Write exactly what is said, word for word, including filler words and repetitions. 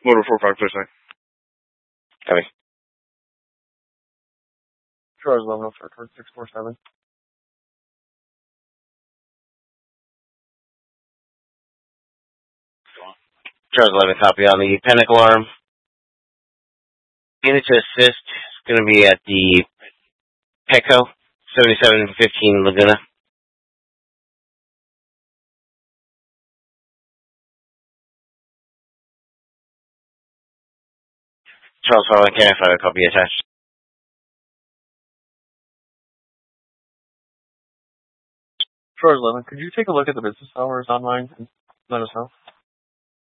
Motor four five, please, nine. Copy. Charles eleven, I'll start towards six four seven. Charles eleven, copy on the panic alarm. Unit to assist is going to be at the Petco, seventy-seven fifteen Laguna. Charles eleven, can I find a copy attached? Charles eleven, could you take a look at the business hours online and let us know?